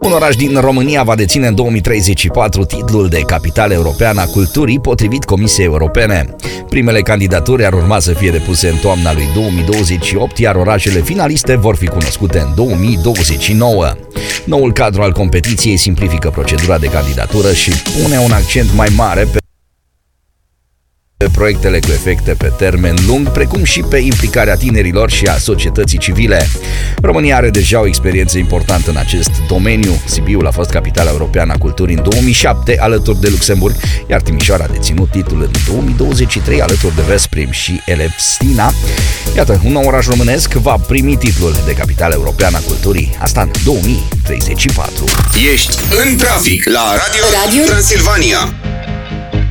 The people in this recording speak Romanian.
Un oraș din România va deține în 2034 titlul de capitală europeană a culturii, potrivit Comisiei Europene. Primele candidaturi ar urma să fie depuse în toamna lui 2028, iar orașele finaliste vor fi cunoscute în 2029. Noul cadru al competiției simplifică procedura de candidatură și pune un accent mai mare pe proiectele cu efecte pe termen lung, precum și pe implicarea tinerilor și a societății civile. România are deja o experiență importantă în acest domeniu. Sibiul a fost capitala europeană a culturii în 2007 alături de Luxemburg, iar Timișoara a deținut titlul în 2023 alături de Veszprém și Elefsina. Iată, un nou oraș românesc va primi titlul de capitală europeană a culturii, asta în 2034. Ești în trafic la Radio Transilvania.